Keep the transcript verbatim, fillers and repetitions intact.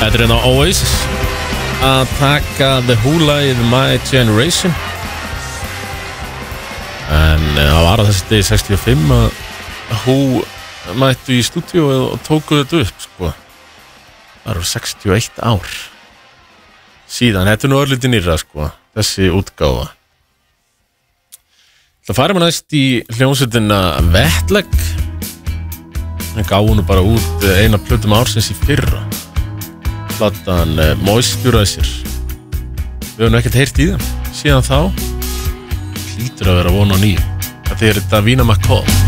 Þetta er hérna Oasis að taka The Who-lagið My Generation. En það var að þessi degi sextíu og fimm að Who mættu í stúdíu og tóku þetta upp, sko. Það eru sextíu og eitt ár síðan. Þetta er nú örlítið nýrra, sko, þessi útgáfa. Það færi maður næst í hljómsveitina Wetleg. Það gáði nú bara út eina plötum ársins í fyrra. Platan uh, Moisturizer. Við höfum ekkert heyrt í þeim síðan þá. Hlýtur að vera von á nýju. Þetta er Davina McCall.